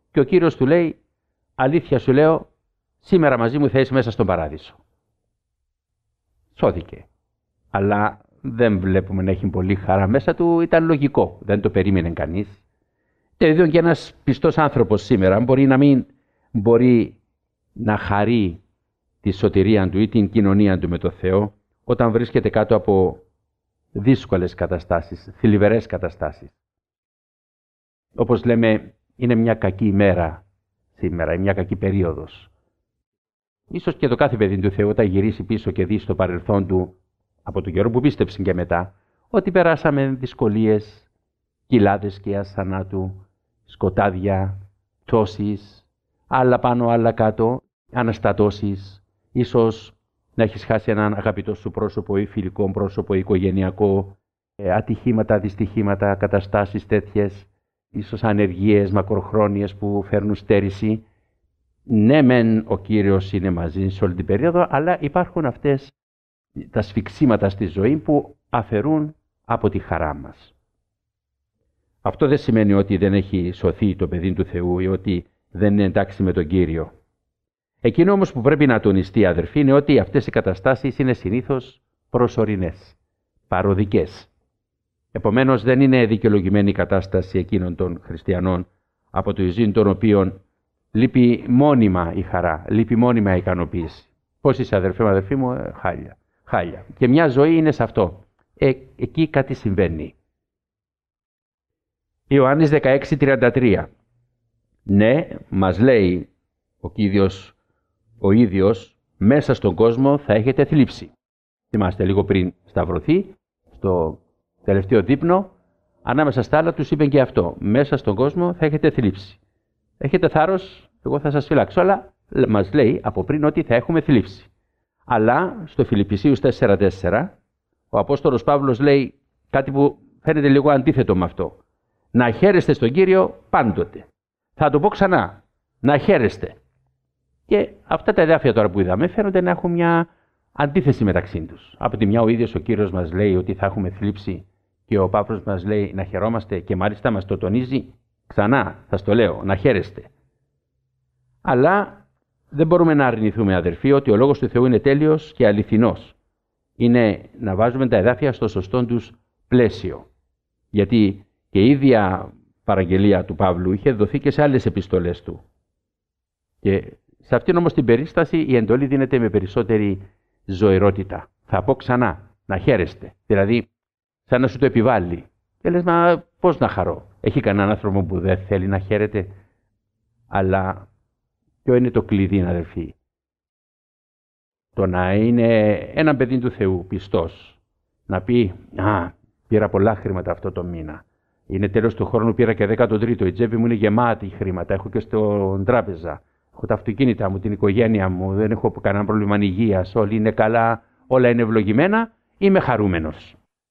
και ο Κύριος του λέει, αλήθεια σου λέω, σήμερα μαζί μου θα είσαι μέσα στον παράδεισο. Σώθηκε. Αλλά δεν βλέπουμε να έχει πολύ χαρά μέσα του, ήταν λογικό, δεν το περίμενε κανείς. Και ίδιο και ένας πιστός άνθρωπος σήμερα μπορεί να μην μπορεί να χαρεί τη σωτηρία του ή την κοινωνία του με το Θεό όταν βρίσκεται κάτω από δύσκολες καταστάσεις, θλιβερές καταστάσεις. Όπως λέμε, είναι μια κακή ημέρα σήμερα, μια κακή περίοδος. Ίσως και το κάθε παιδί του Θεού, όταν γυρίσει πίσω και δει στο παρελθόν του, από τον καιρό που πίστεψε και μετά, ότι περάσαμε δυσκολίες, κοιλάδες σκιάς θανάτου, σκοτάδια, πτώσεις, άλλα πάνω, άλλα κάτω, αναστατώσεις, ίσως να έχεις χάσει έναν αγαπητό σου πρόσωπο ή φιλικό πρόσωπο ή οικογενειακό, ατυχήματα, δυστυχήματα, καταστάσεις τέτοιες, ίσως ανεργίες μακροχρόνιες που φέρνουν στέρηση. Ναι, μεν ο Κύριος είναι μαζί σε όλη την περίοδο, αλλά υπάρχουν αυτές τα σφιξίματα στη ζωή που αφαιρούν από τη χαρά μας. Αυτό δεν σημαίνει ότι δεν έχει σωθεί το παιδί του Θεού ή ότι δεν είναι εντάξει με τον Κύριο. Εκείνο όμως που πρέπει να τονιστεί, αδερφοί, είναι ότι αυτές οι καταστάσεις είναι συνήθως προσωρινές, παροδικές. Επομένως δεν είναι δικαιολογημένη η κατάσταση εκείνων των χριστιανών από το ειζήν των οποίων λείπει μόνιμα η χαρά, λείπει μόνιμα η ικανοποίηση. Πώς είσαι αδερφέ μου, χάλια. Και μια ζωή είναι σε αυτό. Εκεί κάτι συμβαίνει. Ιωάννης 16:33. Ναι, μας λέει ο ίδιος, μέσα στον κόσμο θα έχετε θλίψη. Θυμάστε λίγο πριν σταυρωθεί, στο τελευταίο δείπνο, ανάμεσα στα άλλα τους είπε και αυτό. Μέσα στον κόσμο θα έχετε θλίψη. Έχετε θάρρος, εγώ θα σας φυλάξω, αλλά μας λέει από πριν ότι θα έχουμε θλίψη. Αλλά στο Φιλιππισίους 4:4, ο Απόστολος Παύλος λέει κάτι που φαίνεται λίγο αντίθετο με αυτό. Να χαίρεστε στον Κύριο πάντοτε. Θα το πω ξανά. Να χαίρεστε. Και αυτά τα εδάφια τώρα που είδαμε φαίνονται να έχουν μια αντίθεση μεταξύ τους. Από τη μια ο ίδιος ο Κύριος μας λέει ότι θα έχουμε θλίψη και ο Παύλος μας λέει να χαιρόμαστε και μάλιστα μας το τονίζει ξανά, θα στο λέω, να χαίρεστε. Αλλά δεν μπορούμε να αρνηθούμε, αδερφοί, ότι ο Λόγος του Θεού είναι τέλειος και αληθινός. Είναι να βάζουμε τα εδάφια στο σωστό τους πλαίσιο. Γιατί και η ίδια παραγγελία του Παύλου είχε δοθεί και σε άλλες επιστολές του. Και σε αυτήν όμως την περίσταση η εντολή δίνεται με περισσότερη ζωηρότητα. Θα πω ξανά, να χαίρεστε. Δηλαδή, σαν να σου το επιβάλλει. Και λες, μα πώς να χαρώ. Έχει κανέναν άνθρωπο που δεν θέλει να χαίρεται. Αλλά ποιο είναι το κλειδί, αδερφοί. Το να είναι ένα παιδί του Θεού, πιστός. Να πει, πήρα πολλά χρήματα αυτό το μήνα. Είναι τέλος του χρόνου, πήρα και 13ο. Η τσέπη μου είναι γεμάτη χρήματα. Έχω και στον τράπεζα. Έχω τα αυτοκίνητα μου, την οικογένεια μου. Δεν έχω κανένα πρόβλημα υγείας. Όλοι είναι καλά, όλα είναι ευλογημένα. Είμαι χαρούμενος.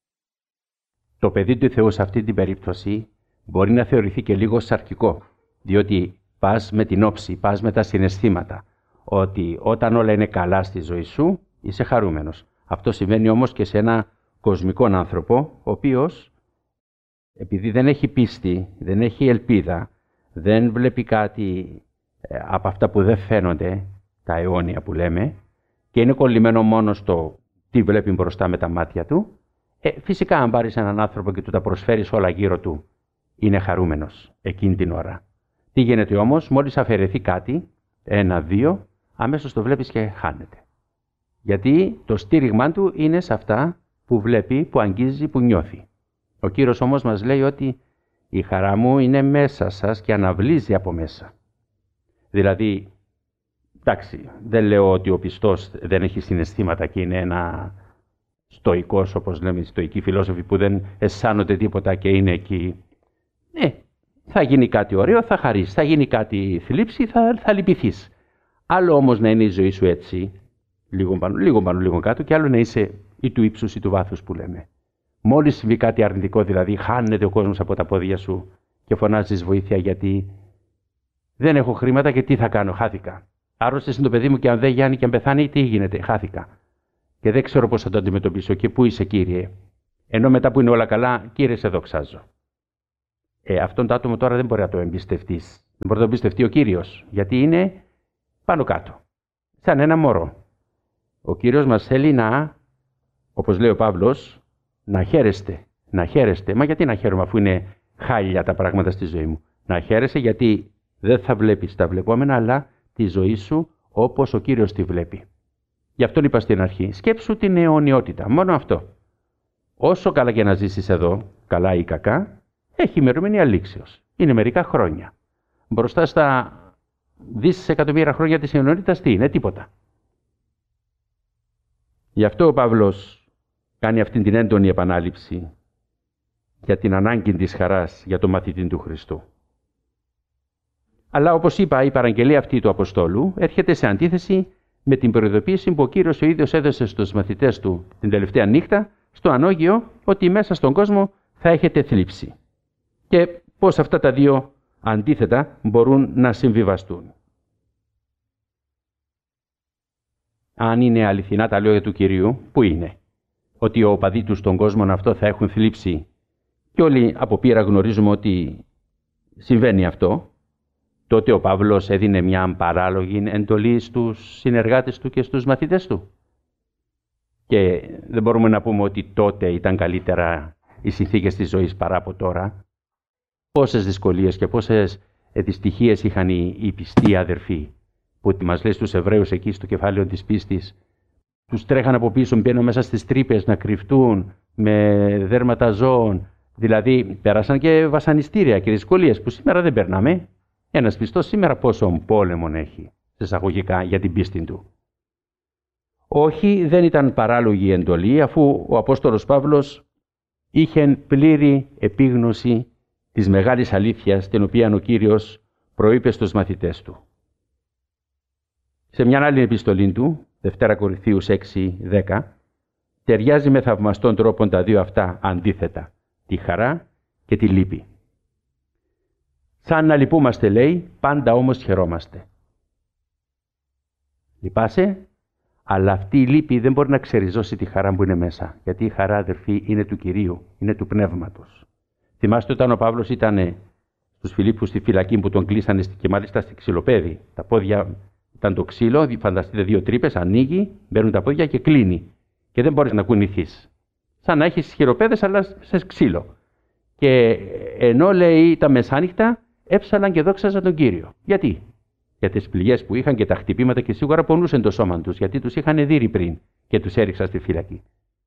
Το παιδί του Θεού σε αυτή την περίπτωση μπορεί να θεωρηθεί και λίγο σαρκικό. Διότι πας με την όψη, πας με τα συναισθήματα. Ότι όταν όλα είναι καλά στη ζωή σου, είσαι χαρούμενος. Αυτό συμβαίνει όμως και σε ένα κοσμικό άνθρωπο, ο οποίος, επειδή δεν έχει πίστη, δεν έχει ελπίδα, δεν βλέπει κάτι από αυτά που δεν φαίνονται, τα αιώνια που λέμε, και είναι κολλημένο μόνο στο τι βλέπει μπροστά με τα μάτια του, φυσικά αν πάρεις έναν άνθρωπο και του τα προσφέρεις όλα γύρω του, είναι χαρούμενος εκείνη την ώρα. Τι γίνεται όμως, μόλις αφαιρεθεί κάτι, 1-2, αμέσως το βλέπεις και χάνεται. Γιατί το στήριγμά του είναι σε αυτά που βλέπει, που αγγίζει, που νιώθει. Ο Κύριος όμως μας λέει ότι η χαρά μου είναι μέσα σας και αναβλύζει από μέσα. Δηλαδή, εντάξει, δεν λέω ότι ο πιστός δεν έχει συναισθήματα και είναι ένα στοικός, όπως λέμε οι στοικοί φιλόσοφοι, που δεν αισθάνονται τίποτα και είναι εκεί. Θα γίνει κάτι ωραίο, θα χαρείς. Θα γίνει κάτι θλίψη, θα λυπηθείς. Άλλο όμως να είναι η ζωή σου έτσι, λίγο πάνω, λίγο κάτω, και άλλο να είσαι ή του ύψους ή του βάθους που λέμε. Μόλις συμβεί κάτι αρνητικό, δηλαδή χάνεται ο κόσμος από τα πόδια σου και φωνάζεις βοήθεια γιατί δεν έχω χρήματα και τι θα κάνω, χάθηκα. Άρρωστες είναι το παιδί μου και αν δεν γιάνει και αν πεθάνει, τι γίνεται, χάθηκα. Και δεν ξέρω πώς θα το αντιμετωπίσω και πού είσαι, Κύριε. Ενώ μετά που είναι όλα καλά, Κύριε, σε δοξάζω. Αυτόν το άτομο τώρα δεν μπορεί να το εμπιστευτείς Δεν μπορεί να τον πιστευτεί ο Κύριος, γιατί είναι πάνω κάτω, σαν ένα μωρό. Ο Κύριος μας θέλει να, όπως λέει ο Παύλος, να χαίρεστε. Να χαίρεστε. Μα γιατί να χαίρομαι αφού είναι χάλια τα πράγματα στη ζωή μου? Να χαίρεσαι γιατί δεν θα βλέπεις τα βλεπόμενα, αλλά τη ζωή σου όπως ο Κύριος τη βλέπει. Γι' αυτό είπα στην αρχή, σκέψου την αιωνιότητα, μόνο αυτό. Όσο καλά και να ζήσεις εδώ, καλά ή κακά, έχει ημερομηνία λήξεως. Είναι μερικά χρόνια. Μπροστά στα δισεκατομμύρια χρόνια της αιωνιότητας τι είναι? Τίποτα. Γι' αυτό ο Παύλος κάνει αυτή την έντονη επανάληψη για την ανάγκη της χαράς για τον μαθητή του Χριστού. Αλλά όπως είπα, η παραγγελία αυτή του Αποστόλου έρχεται σε αντίθεση με την προειδοποίηση που ο Κύριος ο ίδιος έδωσε στους μαθητές του την τελευταία νύχτα στο ανώγειο, ότι μέσα στον κόσμο θα έχετε θλίψη. Και πώς αυτά τα δύο αντίθετα μπορούν να συμβιβαστούν. Αν είναι αληθινά τα λόγια του Κυρίου, που είναι? Ότι οι οπαδοί του στον κόσμο αυτό θα έχουν θλίψη, και όλοι από πείρα γνωρίζουμε ότι συμβαίνει αυτό, τότε ο Παύλος έδινε μια παράλογη εντολή στους συνεργάτες του και στους μαθητές του. Και δεν μπορούμε να πούμε ότι τότε ήταν καλύτερα οι συνθήκες της ζωής παρά από τώρα. Πόσες δυσκολίες και πόσες δυστυχίες είχαν οι πιστοί αδερφοί, που μας λέει στους Εβραίους εκεί στο κεφάλαιο της πίστης, τους τρέχαν από πίσω, μπαίνουν μέσα στις τρύπες να κρυφτούν με δέρματα ζώων. Δηλαδή πέρασαν και βασανιστήρια και δυσκολίες που σήμερα δεν περνάμε. Ένας πιστός σήμερα πόσο πόλεμον έχει, σε εισαγωγικά, για την πίστη του. Όχι, δεν ήταν παράλογη η εντολή, αφού ο Απόστολος Παύλος είχε πλήρη επίγνωση της μεγάλης αλήθειας την οποία ο Κύριος προείπε στους μαθητές του. Σε μια άλλη επιστολή του, Δευτέρα Κορινθίους 6-10, ταιριάζει με θαυμαστόν τρόπον τα δύο αυτά αντίθετα, τη χαρά και τη λύπη. Σαν να λυπούμαστε, λέει, πάντα όμως χαιρόμαστε. Λυπάσαι, αλλά αυτή η λύπη δεν μπορεί να ξεριζώσει τη χαρά που είναι μέσα. Γιατί η χαρά, αδερφοί, είναι του Κυρίου, είναι του Πνεύματος. Θυμάστε όταν ο Παύλος ήταν στους Φιλίππους στη φυλακή που τον κλείσανε και μάλιστα στη ξυλοπέδη. Τα πόδια ήταν το ξύλο, φανταστείτε δύο τρύπες, ανοίγει, μπαίνουν τα πόδια και κλείνει. Και δεν μπορείς να κουνηθείς. Σαν να έχεις χειροπέδες αλλά σε ξύλο. Και ενώ λέει τα μεσάνυχτα, έψαλαν και δόξαζαν τον Κύριο. Γιατί? Για τις πληγές που είχαν και τα χτυπήματα και σίγουρα πονούσαν το σώμα τους, γιατί τους είχαν δείρει πριν και τους έριξαν στη φυλακή.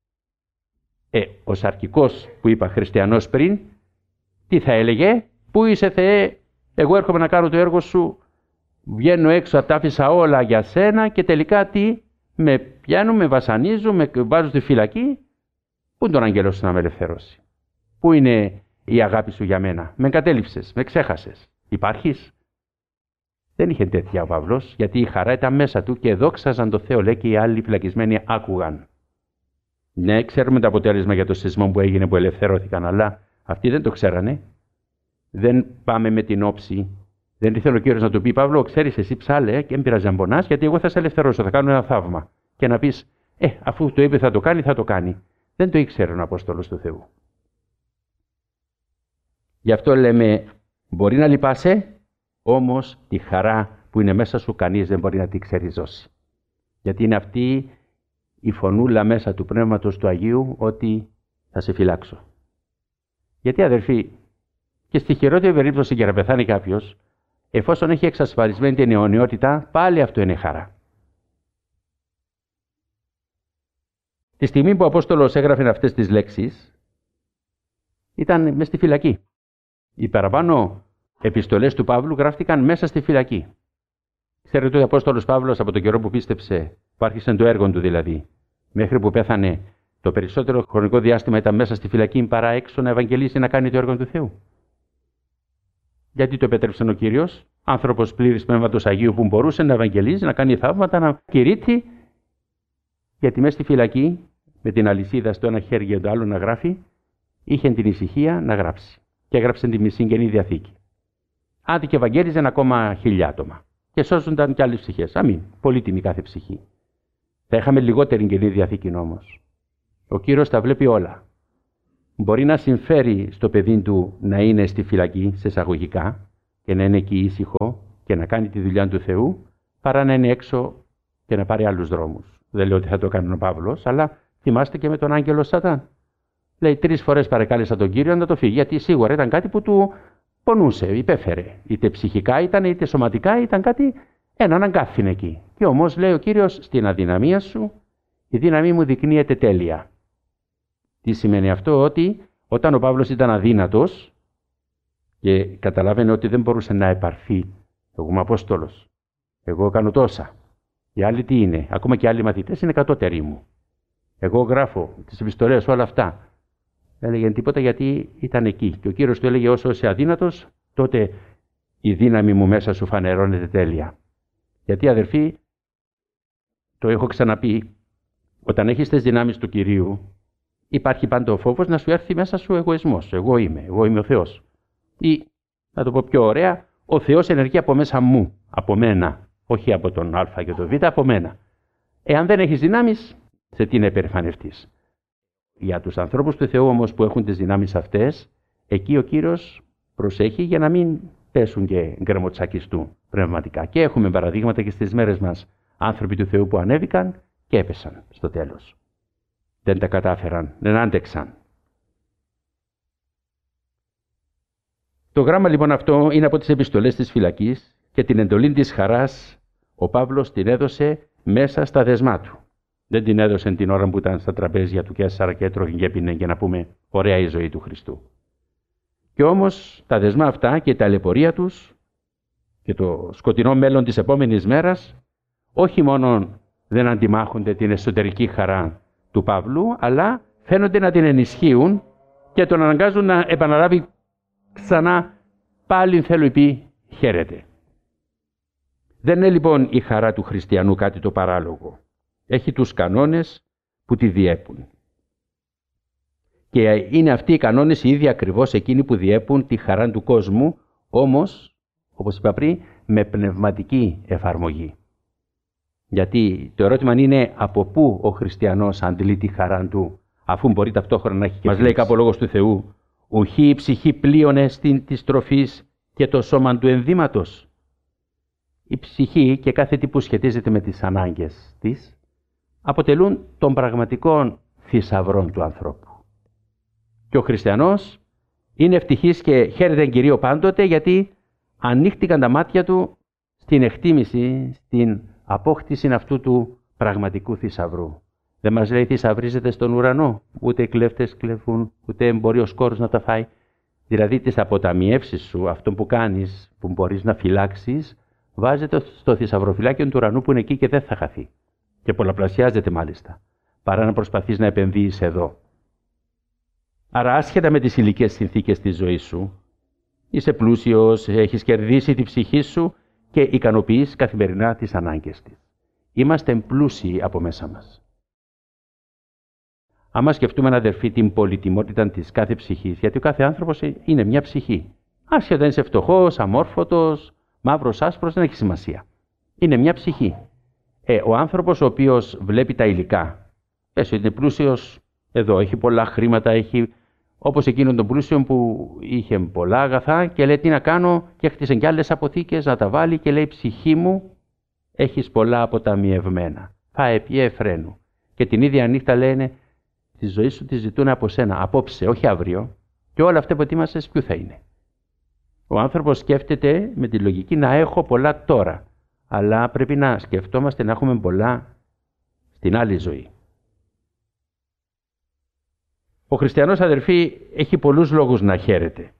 Ο σαρκικός που είπα χριστιανός πριν, τι θα έλεγε? Πού είσαι Θεέ, εγώ έρχομαι να κάνω το έργο σου, βγαίνω έξω, τα άφησα όλα για σένα και τελικά τι? Με πιάνουν, με βασανίζουν, με βάζουν στη φυλακή. Πού είναι τον αγγέλο σου να με ελευθερώσει? Πού είναι η αγάπη σου για μένα? Με εγκατέλειψες, με ξέχασες. Υπάρχεις? Δεν είχε τέτοια ο Παύλος, γιατί η χαρά ήταν μέσα του και δόξαζαν το Θεό, λέει, και οι άλλοι φυλακισμένοι άκουγαν. Ναι, ξέρουμε το αποτέλεσμα για το σεισμό που έγινε, που ελευθερώθηκαν, αλλά αυτοί δεν το ξέρανε. Δεν πάμε με την όψη. Δεν ήθελε ο Κύριος να του πει, Παύλο, ξέρεις, εσύ ψάλε και δεν πειράζει να πονάς, γιατί εγώ θα σε ελευθερώσω, θα κάνω ένα θαύμα. Και να πεις, αφού το είπε θα το κάνει, θα το κάνει. Δεν το ήξερε ο Απόστολος του Θεού. Γι' αυτό λέμε, μπορεί να λυπάσαι, όμως τη χαρά που είναι μέσα σου κανείς δεν μπορεί να τη ξεριζώσει. Γιατί είναι αυτή η φωνούλα μέσα του Πνεύματος του Αγίου ότι θα σε φυλάξω. Γιατί, αδερφοί, και στη χειρότερη περίπτωση για να πεθάνει κάποιος, εφόσον έχει εξασφαλισμένη την αιωνιότητα, πάλι αυτό είναι χαρά. Τη στιγμή που ο Απόστολος έγραφε αυτές τις λέξεις, ήταν μες στη φυλακή. Οι παραπάνω επιστολές του Παύλου γράφτηκαν μέσα στη φυλακή. Ξέρετε ότι ο Απόστολος Παύλος από τον καιρό που πίστεψε, που άρχισε το έργο του δηλαδή, μέχρι που πέθανε, το περισσότερο χρονικό διάστημα ήταν μέσα στη φυλακή παρά έξω να ευαγγελίσει, να κάνει το έργο του Θεού. Γιατί το επέτρεψε ο Κύριος, άνθρωπος πλήρης Πνεύματος Αγίου που μπορούσε να ευαγγελίζει, να κάνει θαύματα, να κηρύττει, γιατί μέσα στη φυλακή, με την αλυσίδα στο ένα χέρι και το άλλο να γράφει, είχε την ησυχία να γράψει. Και έγραψε τη μισή Καινή Διαθήκη. Άντε και ευαγγέλιζαν ακόμα 1000 άτομα. Και σώζονταν και άλλες ψυχές. Αμήν. Πολύτιμη κάθε ψυχή. Θα είχαμε λιγότερη Καινή Διαθήκη όμως. Ο Κύριος τα βλέπει όλα. Μπορεί να συμφέρει στο παιδί του να είναι στη φυλακή, σε εισαγωγικά, και να είναι εκεί ήσυχο και να κάνει τη δουλειά του Θεού, παρά να είναι έξω και να πάρει άλλους δρόμους. Δεν λέω ότι θα το έκανε ο Παύλος, αλλά θυμάστε και με τον άγγελο Σατάν. Λέει 3 φορές παρεκάλεσα τον Κύριο να το φύγει, γιατί σίγουρα ήταν κάτι που του πονούσε, υπέφερε. Είτε ψυχικά ήταν, είτε σωματικά ήταν κάτι, έναν αγκάθινε εκεί. Και όμως λέει ο Κύριος, στην αδυναμία σου, η δύναμή μου δεικνύεται τέλεια. Τι σημαίνει αυτό? Ότι όταν ο Παύλος ήταν αδύνατος και καταλάβαινε ότι δεν μπορούσε να επαρθεί, εγώ είμαι Απόστολος, εγώ κάνω τόσα. Οι άλλοι τι είναι? Ακόμα και οι άλλοι μαθητές είναι κατώτεροι μου. Εγώ γράφω τις επιστολές, όλα αυτά. Δεν έλεγε τίποτα γιατί ήταν εκεί. Και ο Κύριος του έλεγε: όσο είσαι αδύνατος, τότε η δύναμη μου μέσα σου φανερώνεται τέλεια. Γιατί, αδερφοί, το έχω ξαναπεί, όταν έχεις τις δυνάμεις του Κυρίου, υπάρχει πάντα ο φόβος να σου έρθει μέσα σου εγωισμός. Εγώ είμαι ο Θεός. Ή, να το πω πιο ωραία, ο Θεός ενεργεί από μέσα μου, από μένα. Όχι από τον Α και τον Β, από μένα. Εάν δεν έχεις δυνάμεις, σε τι να υπερηφανευτείς? Για τους ανθρώπους του Θεού όμως που έχουν τις δυνάμεις αυτές, εκεί ο Κύριος προσέχει για να μην πέσουν και γκρεμοτσακιστούν πνευματικά. Και έχουμε παραδείγματα και στις μέρες μας άνθρωποι του Θεού που ανέβηκαν και έπεσαν στο τέλος. Δεν τα κατάφεραν, δεν άντεξαν. Το γράμμα λοιπόν αυτό είναι από τις επιστολές της φυλακής και την εντολή της χαράς ο Παύλος την έδωσε μέσα στα δεσμά του. Δεν την έδωσε την ώρα που ήταν στα τραπέζια του Καίσαρα και έτρωγε και έπινε για να πούμε ωραία η ζωή του Χριστού. Και όμως τα δεσμά αυτά και η ταλαιπωρία τους και το σκοτεινό μέλλον της επόμενης μέρας όχι μόνο δεν αντιμάχονται την εσωτερική χαρά του Παύλου, αλλά φαίνονται να την ενισχύουν και τον αναγκάζουν να επαναλάβει ξανά πάλι θέλω πει χαίρεται. Δεν είναι λοιπόν η χαρά του χριστιανού κάτι το παράλογο. Έχει τους κανόνες που τη διέπουν. Και είναι αυτοί οι κανόνες οι ίδιοι ακριβώς εκείνοι που διέπουν τη χαρά του κόσμου, όμως, όπως είπα πριν, με πνευματική εφαρμογή. Γιατί το ερώτημα είναι από πού ο χριστιανός αντλεί τη χαρά του, αφού μπορεί ταυτόχρονα να έχει και μας λέει κάπου ο Λόγος του Θεού, ουχή η ψυχή πλείωνε στην της τροφής και το σώμα του ενδύματος. Η ψυχή και κάθε τι που σχετίζεται με τις ανάγκες της αποτελούν τον πραγματικό θησαυρό του ανθρώπου. Και ο χριστιανός είναι ευτυχής και χαίρεται εν Κυρίω πάντοτε γιατί ανοίχτηκαν τα μάτια του στην εκτίμηση, στην απόκτηση αυτού του πραγματικού θησαυρού. Δεν μας λέει θησαυρίζεται στον ουρανό, ούτε οι κλέφτες κλέφουν, ούτε μπορεί ο σκόρος να τα φάει. Δηλαδή τις αποταμιεύσεις σου, αυτό που κάνεις, που μπορείς να φυλάξεις, βάζεται στο θησαυροφυλάκιο του ουρανού που είναι εκεί και δεν θα χαθεί. Και πολλαπλασιάζεται μάλιστα, παρά να προσπαθείς να επενδύεις εδώ. Άρα άσχετα με τις υλικές συνθήκες της ζωής σου, είσαι πλούσιος, έχεις κερδίσει τη ψυχή σου και ικανοποιείς καθημερινά τις ανάγκες της. Είμαστε πλούσιοι από μέσα μας. Άμα σκεφτούμε, αδερφοί, την πολυτιμότητα της κάθε ψυχής, γιατί ο κάθε άνθρωπος είναι μια ψυχή. Άσχετα είσαι φτωχός, αμόρφωτος, μαύρος, άσπρος, δεν έχει σημασία. Είναι μια ψυχή. Ο άνθρωπος ο οποίος βλέπει τα υλικά, πες ότι είναι πλούσιος εδώ, έχει πολλά χρήματα, έχει όπως εκείνον τον πλούσιο που είχε πολλά αγαθά και λέει τι να κάνω και έχτισε κι άλλες αποθήκες να τα βάλει και λέει ψυχή μου έχεις πολλά αποταμιευμένα. Φάε πιέ φρένου. Και την ίδια νύχτα λένε τη ζωή σου τη ζητούν από σένα, απόψε, όχι αύριο και όλα αυτά που ετοίμασες ποιο θα είναι. Ο άνθρωπος σκέφτεται με τη λογική να έχω πολλά τώρα, αλλά πρέπει να σκεφτόμαστε να έχουμε πολλά στην άλλη ζωή. Ο χριστιανός, αδερφοί, έχει πολλούς λόγους να χαίρεται.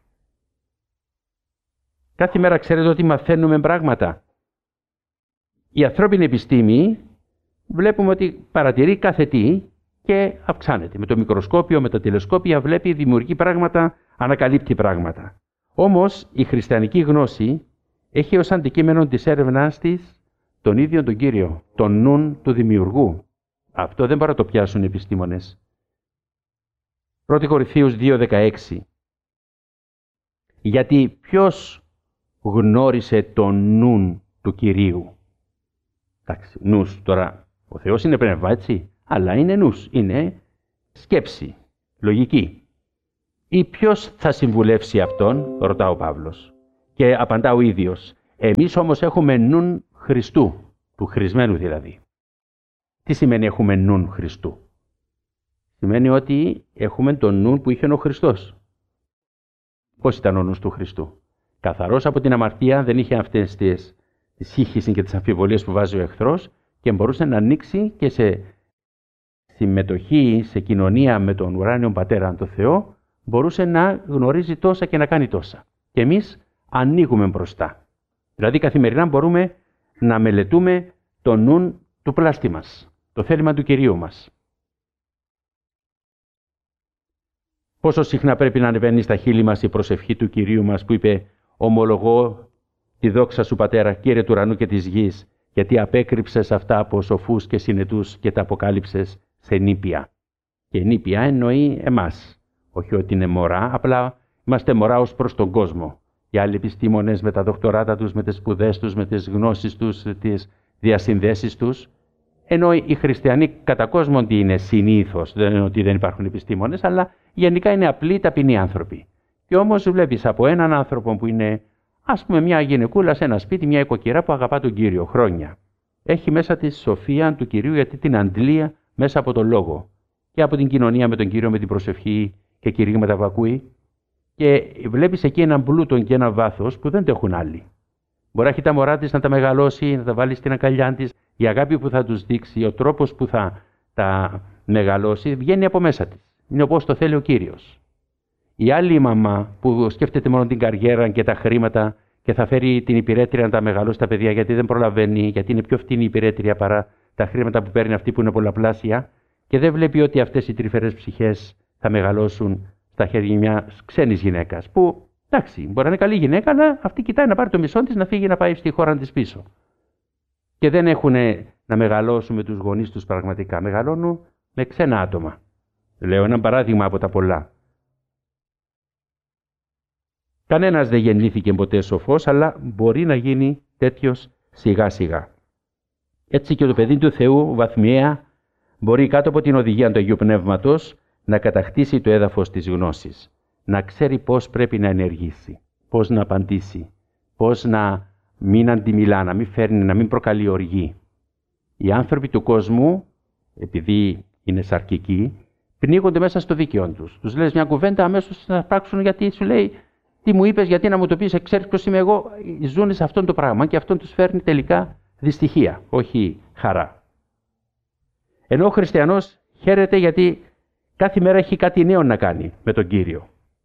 Κάθε μέρα ξέρετε ότι μαθαίνουμε πράγματα. Η ανθρώπινη επιστήμη βλέπουμε ότι παρατηρεί κάθε τι και αυξάνεται. Με το μικροσκόπιο, με τα τηλεσκόπια βλέπει, δημιουργεί πράγματα, ανακαλύπτει πράγματα. Όμως η χριστιανική γνώση έχει ως αντικείμενο της έρευνάς της τον ίδιο τον Κύριο, τον νουν του δημιουργού. Αυτό δεν μπορεί να το πιάσουν οι επιστήμονες. 1 Κορινθίους 2:16. Γιατί ποιος γνώρισε τον νουν του Κυρίου. Εντάξει, νους τώρα, ο Θεός είναι πνεύμα, έτσι, αλλά είναι νους, είναι σκέψη, λογική. Ή ποιος θα συμβουλεύσει αυτόν, ρωτά ο Παύλος. Και απαντά ο ίδιος, εμείς όμως έχουμε νουν Χριστού, του χρησμένου δηλαδή. Τι σημαίνει έχουμε νουν Χριστού? Σημαίνει ότι έχουμε τον νουν που είχε ο Χριστός. Πώς ήταν ο νους του Χριστού? Καθαρός από την αμαρτία, δεν είχε αυτές τις σύγχυση και τις αμφιβολίες που βάζει ο εχθρός και μπορούσε να ανοίξει και σε συμμετοχή, σε κοινωνία με τον ουράνιο Πατέρα, τον Θεό, μπορούσε να γνωρίζει τόσα και να κάνει τόσα. Και εμείς ανοίγουμε μπροστά. Δηλαδή καθημερινά μπορούμε να μελετούμε το νουν του πλάστη μας, το θέλημα του Κυρίου μας. Πόσο συχνά πρέπει να ανεβαίνει στα χείλη μας η προσευχή του Κυρίου μας που είπε «Ομολογώ τη δόξα σου Πατέρα, Κύριε του ουρανού και της γης, γιατί απέκρυψες αυτά από σοφούς και συνετούς και τα αποκάλυψες σε νήπια». Και νήπια εννοεί εμάς. Όχι ότι είναι μωρά, απλά είμαστε μωρά ως προς τον κόσμο. Οι άλλοι επιστήμονες με τα δοκτοράτα τους, με τις σπουδές τους, με τις γνώσεις τους, τις διασυνδέσεις τους. Ενώ οι χριστιανοί κατά κόσμον τι είναι συνήθως, δεν είναι ότι δεν υπάρχουν επιστήμονες, αλλά γενικά είναι απλοί ταπεινοί άνθρωποι. Και όμως βλέπεις από έναν άνθρωπο που είναι, ας πούμε, μια γυναικούλα σε ένα σπίτι, μια οικοκυρά που αγαπά τον Κύριο χρόνια. Έχει μέσα τη σοφία του Κυρίου, γιατί την αντλεί μέσα από τον λόγο. Και από την κοινωνία με τον Κύριο, με την προσευχή και κηρύγματα που ακούει. Και βλέπεις εκεί έναν πλούτο και ένα βάθος που δεν το έχουν άλλοι. Μπορεί να έχει τα μωρά της να τα μεγαλώσει, να τα βάλει στην αγκαλιά της. Η αγάπη που θα τους δείξει, ο τρόπος που θα τα μεγαλώσει, βγαίνει από μέσα της. Είναι όπως το θέλει ο Κύριος. Η άλλη μαμά που σκέφτεται μόνο την καριέρα και τα χρήματα και θα φέρει την υπηρέτρια να τα μεγαλώσει τα παιδιά γιατί δεν προλαβαίνει, γιατί είναι πιο φτηνή η υπηρέτρια παρά τα χρήματα που παίρνει αυτή που είναι πολλαπλάσια και δεν βλέπει ότι αυτές οι τρυφερές ψυχές θα μεγαλώσουν στα χέρια μιας ξένης γυναίκας. Που εντάξει, μπορεί να είναι καλή γυναίκα, αλλά αυτή κοιτάει να πάρει το μισό της να φύγει να πάει στη χώρα της πίσω. Και δεν έχουν να μεγαλώσουν με τους γονείς τους πραγματικά. Μεγαλώνουν με ξένα άτομα. Λέω ένα παράδειγμα από τα πολλά. Κανένας δεν γεννήθηκε ποτέ σοφός, αλλά μπορεί να γίνει τέτοιος σιγά σιγά. Έτσι και το παιδί του Θεού βαθμιαία μπορεί κάτω από την οδηγία του Αγίου Πνεύματος να κατακτήσει το έδαφος της γνώσης. Να ξέρει πώς πρέπει να ενεργήσει, πώς να απαντήσει, πώς να μην αντιμιλά, να μην φέρνει, να μην προκαλεί οργή. Οι άνθρωποι του κόσμου, επειδή είναι σαρκικοί, πνίγονται μέσα στο δίκαιο τους. Τους λες μια κουβέντα, αμέσως να πράξουν γιατί σου λέει τι μου είπες, γιατί να μου το πεις, ξέρεις ποιος είμαι εγώ. Ζουν σε αυτόν το πράγμα και αυτόν τους φέρνει τελικά δυστυχία, όχι χαρά. Ενώ ο χριστιανός χαίρεται γιατί κάθε μέρα έχει κάτι νέο να κάνει με τον Κύριο.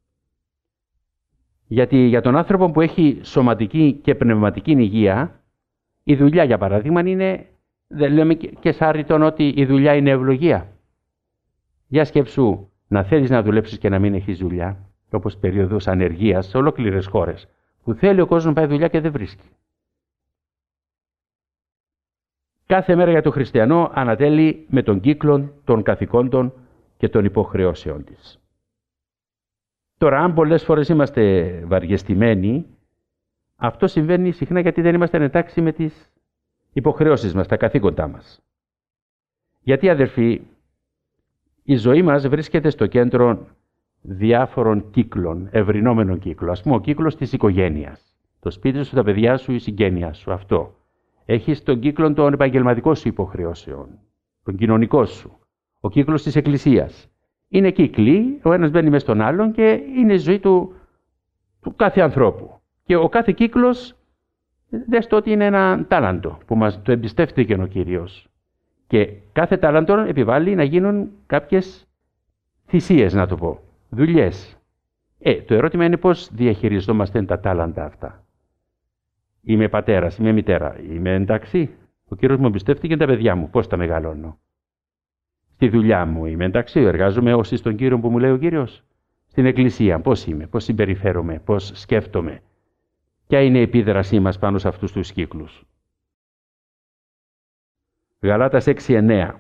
Γιατί για τον άνθρωπο που έχει σωματική και πνευματική υγεία, η δουλειά για παράδειγμα είναι, δεν λέμε και σάρρητον ότι η δουλειά είναι ευλογία. Για σκέψου να θέλεις να δουλέψεις και να μην έχεις δουλειά, όπως περίοδος ανεργίας σε ολόκληρες χώρες, που θέλει ο κόσμος να πάει δουλειά και δεν βρίσκει. Κάθε μέρα για τον χριστιανό ανατέλει με τον κύκλο των καθηκόντων και των υποχρεώσεων της. Τώρα, αν πολλές φορές είμαστε βαριεστημένοι, αυτό συμβαίνει συχνά γιατί δεν είμαστε εντάξει με τις υποχρεώσεις μας, τα καθήκοντά μας. Γιατί, αδερφοί, η ζωή μας βρίσκεται στο κέντρο διάφορων κύκλων, ευρυνόμενων κύκλων. Ας πούμε, ο κύκλος της οικογένειας. Το σπίτι σου, τα παιδιά σου, η συγγένεια σου, αυτό. Έχεις τον κύκλο των επαγγελματικών σου υποχρεώσεων, τον κοινωνικό σου. Ο κύκλος της εκκλησίας. Είναι κύκλοι, ο ένας μπαίνει μες στον άλλον και είναι η ζωή του κάθε ανθρώπου. Και ο κάθε κύκλος, δες το ότι είναι ένα τάλαντο που μας το εμπιστεύτηκε ο Κύριος. Και κάθε τάλαντο επιβάλλει να γίνουν κάποιες θυσίες, να το πω, δουλειές. Το ερώτημα είναι πώς διαχειριζόμαστε τα τάλαντα αυτά. Είμαι πατέρας, είμαι μητέρα, είμαι εντάξει. Ο Κύριος μου εμπιστεύτηκε τα παιδιά μου, πώς τα μεγαλώνω. Στη δουλειά μου είμαι εντάξει, εργάζομαι όσοι στον Κύριο που μου λέει ο Κύριος. Στην εκκλησία πώς είμαι, πώς συμπεριφέρομαι, πώς σκέφτομαι. Ποια είναι η επίδρασή μας πάνω σε αυτούς τους κύκλους. Γαλάτας 6:9.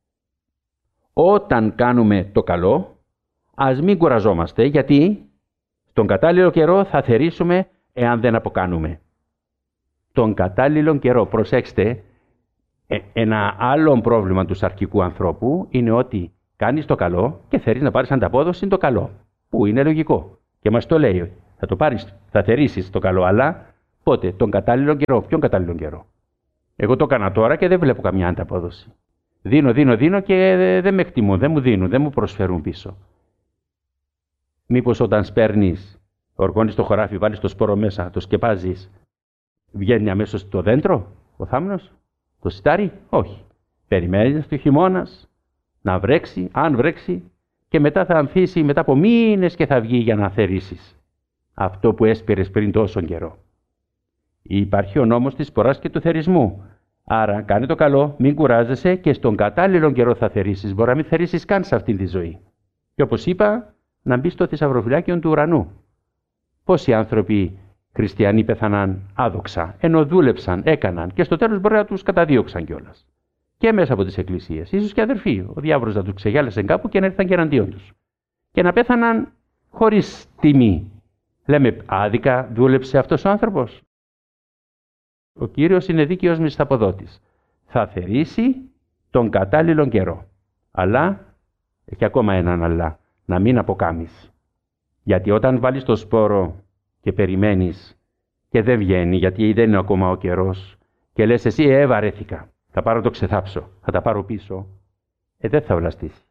Όταν κάνουμε το καλό, ας μην κουραζόμαστε, γιατί στον κατάλληλο καιρό θα θερήσουμε εάν δεν αποκάνουμε. Τον κατάλληλο καιρό, προσέξτε, ένα άλλο πρόβλημα του σαρκικού ανθρώπου είναι ότι κάνεις το καλό και θέλεις να πάρεις ανταπόδοση το καλό, που είναι λογικό και μας το λέει. Θα το πάρεις, θα θερήσεις το καλό, αλλά πότε? Τον κατάλληλο καιρό. Ποιον κατάλληλο καιρό? Εγώ το έκανα τώρα και δεν βλέπω καμιά ανταπόδοση. Δίνω και δεν με εκτιμούν, δεν μου δίνουν, δεν μου προσφέρουν πίσω. Μήπως όταν σπέρνεις, οργώνεις το χωράφι, βάλεις το σπόρο μέσα, το σκεπάζεις, βγαίνει αμέσως το δέντρο, ο θάμνος, το σιτάρι? Όχι. Περιμένεις το χειμώνας να βρέξει, αν βρέξει, και μετά θα ανθίσει μετά από μήνες και θα βγει για να θερήσεις αυτό που έσπηρες πριν τόσο καιρό. Υπάρχει ο νόμος της σποράς και του θερισμού. Άρα κάνε το καλό, μην κουράζεσαι και στον κατάλληλο καιρό θα θερήσεις. Μπορεί να μην θερήσεις καν σε αυτή τη ζωή. Και όπως είπα, να μπει στο θησαυροφυλάκιο του ουρανού. Πόσοι άνθρωποι χριστιανοί πέθαναν άδοξα, ενώ δούλεψαν, έκαναν και στο τέλος μπορεί να τους καταδίωξαν κιόλας. Και μέσα από τις εκκλησίες, ίσως και αδερφοί, ο διάβολος να τους ξεγιάλεσε κάπου και να έρθαν και εναντίον τους. Και να πέθαναν χωρίς τιμή. Λέμε, άδικα δούλεψε αυτός ο άνθρωπος? Ο Κύριος είναι δίκαιος μισθαποδότης. Θα θερήσει τον κατάλληλον καιρό. Αλλά, έχει ακόμα έναν αλλά, να μην αποκάμεις. Γιατί όταν βάλεις το σπόρο και περιμένεις και δεν βγαίνει, γιατί δεν είναι ακόμα ο καιρός, και λες εσύ, βαρέθηκα, θα πάρω το ξεθάψω, θα τα πάρω πίσω, δεν θα βλαστήσει.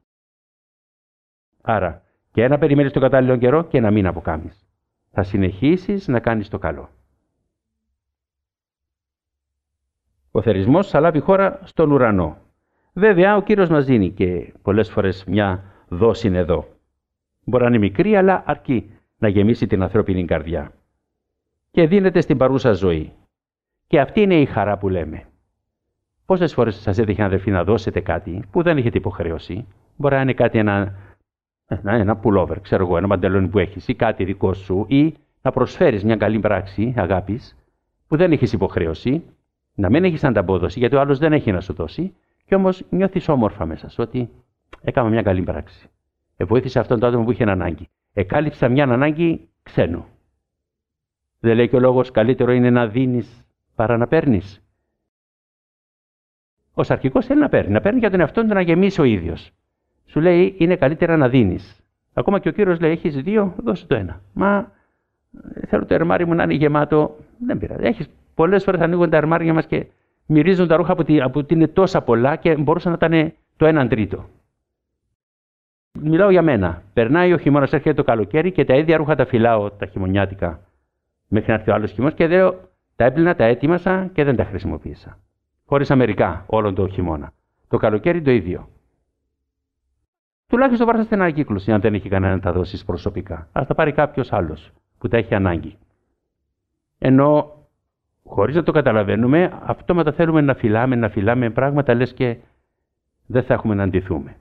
Άρα, και να περιμένεις τον κατάλληλο καιρό και να μην αποκάμεις. Θα συνεχίσεις να κάνεις το καλό. Ο θερισμός θα λάβει χώρα στον ουρανό. Βέβαια, ο Κύριος μας δίνει και πολλές φορές μια δόση εδώ. Μπορεί να είναι μικρή, αλλά αρκεί να γεμίσει την ανθρώπινη καρδιά. Και δίνεται στην παρούσα ζωή. Και αυτή είναι η χαρά που λέμε. Πόσες φορές σας έτυχε, αδερφοί, να δώσετε κάτι που δεν έχετε υποχρέωση? Μπορεί να είναι κάτι, ένα πουλόβερ, ξέρω εγώ, ένα μαντελόνι που έχεις, ή κάτι δικό σου, ή να προσφέρεις μια καλή πράξη αγάπης που δεν έχεις υποχρέωση, να μην έχεις ανταπόδοση, γιατί ο άλλος δεν έχει να σου δώσει, και όμως νιώθεις όμορφα μέσα σου ότι έκανα μια καλή πράξη. Βοήθησα αυτόν τον άτομο που είχε ανάγκη. Εκάλυψα μια ανάγκη ξένου. Δεν λέει και ο λόγος καλύτερο είναι να δίνεις παρά να παίρνεις? Ο σαρκικός θέλει να παίρνει για τον εαυτόν του να γεμίσει ο ίδιος. Σου λέει είναι καλύτερα να δίνεις. Ακόμα και ο Κύριος λέει έχεις δύο, δώσε το ένα. Μα θέλω το αρμάρι μου να είναι γεμάτο. Δεν πειράζει. Πολλές φορές ανοίγουν τα αρμάρια μας και μυρίζουν τα ρούχα που είναι τόσα πολλά και μπορούσαν να ήταν το 1/3. Μιλάω για μένα. Περνάει ο χειμώνας, έρχεται το καλοκαίρι και τα ίδια ρούχα τα φυλάω τα χειμωνιάτικα μέχρι να έρθει ο άλλος χειμώνας και λέω τα έπλυνα, τα έτοιμασα και δεν τα χρησιμοποίησα. Χωρίς Αμερικά όλον το χειμώνα. Το καλοκαίρι το ίδιο. Τουλάχιστον βάρσα στην ανακύκλωση, αν δεν έχει κανένα να τα δώσει προσωπικά. Ας τα πάρει κάποιος άλλος που τα έχει ανάγκη. Ενώ χωρίς να το καταλαβαίνουμε, αυτόματα θέλουμε να φυλάμε πράγματα, λες και δεν θα έχουμε να αντιθούμε.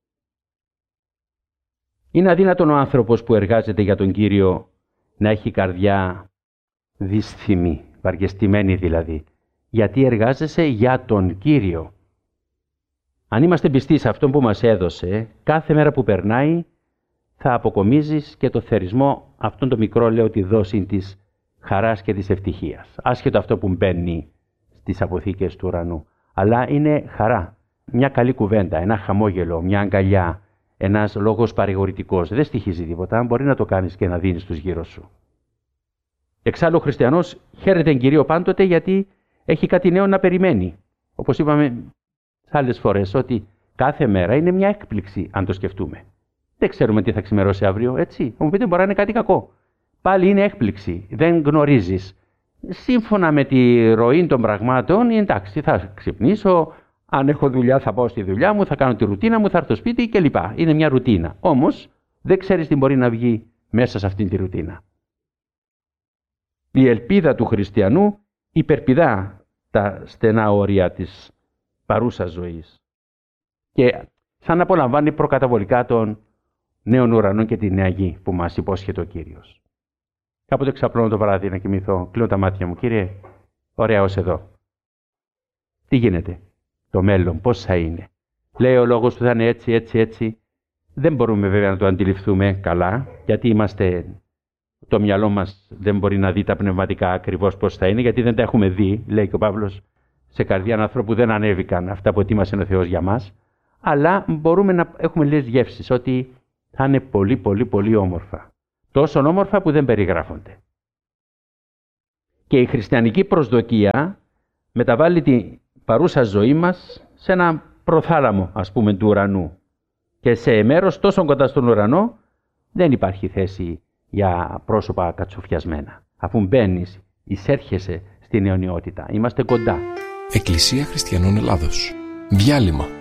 Είναι αδύνατον ο άνθρωπος που εργάζεται για τον Κύριο να έχει καρδιά δυσθυμή, βαριεστημένη δηλαδή, γιατί εργάζεσαι για τον Κύριο. Αν είμαστε πιστοί σε αυτόν που μας έδωσε, κάθε μέρα που περνάει θα αποκομίζεις και το θερισμό αυτόν το μικρό, λέω, τη δόση της χαράς και της ευτυχίας. Άσχετο αυτό που μπαίνει στις αποθήκες του ουρανού. Αλλά είναι χαρά. Μια καλή κουβέντα, ένα χαμόγελο, μια αγκαλιά, ένας λόγος παρηγορητικός. Δεν στοιχίζει τίποτα, μπορεί να το κάνεις και να δίνεις τους γύρω σου. Εξάλλου ο χριστιανός χαίρεται τον Κύριο πάντοτε γιατί έχει κάτι νέο να περιμένει. Όπως είπαμε άλλες φορές, ότι κάθε μέρα είναι μια έκπληξη αν το σκεφτούμε. Δεν ξέρουμε τι θα ξημερώσει αύριο, έτσι. Μου πείτε μπορεί να είναι κάτι κακό. Πάλι είναι έκπληξη, δεν γνωρίζεις. Σύμφωνα με τη ροή των πραγμάτων, εντάξει, θα ξυπνήσω, αν έχω δουλειά θα πάω στη δουλειά μου, θα κάνω τη ρουτίνα μου, θα έρθω σπίτι κλπ. Είναι μια ρουτίνα. Όμως δεν ξέρεις τι μπορεί να βγει μέσα σε αυτήν τη ρουτίνα. Η ελπίδα του χριστιανού υπερπηδά τα στενά όρια της παρούσας ζωής και σαν απολαμβάνει προκαταβολικά των νέων ουρανών και τη νέα γη που μας υπόσχεται ο Κύριος. Κάποτε ξαπλώνω το βράδυ να κοιμηθώ, κλείνω τα μάτια μου. Κύριε, ωραία ως εδώ. Τι γίνεται, το μέλλον, πώς θα είναι? Λέει ο λόγος του θα είναι έτσι, έτσι, έτσι. Δεν μπορούμε βέβαια να το αντιληφθούμε καλά, γιατί το μυαλό μας δεν μπορεί να δει τα πνευματικά ακριβώς πώς θα είναι, γιατί δεν τα έχουμε δει, λέει και ο Παύλος, σε καρδιά ανθρώπου που δεν ανέβηκαν αυτά που ετοίμασε ο Θεός για μας. Αλλά μπορούμε να έχουμε λίγες γεύσεις ότι θα είναι πολύ πολύ πολύ όμορφα. τόσο όμορφα που δεν περιγράφονται. Και η χριστιανική προσδοκία μεταβάλλει την παρούσα ζωή μας σε ένα προθάλαμο, ας πούμε, του ουρανού. Και σε μέρος τόσο κοντά στον ουρανό δεν υπάρχει θέση για πρόσωπα κατσουφιασμένα. Αφού μπαίνεις, εισέρχεσαι στην αιωνιότητα. Είμαστε κοντά. Εκκλησία Χριστιανών Ελλάδος. Διάλειμμα.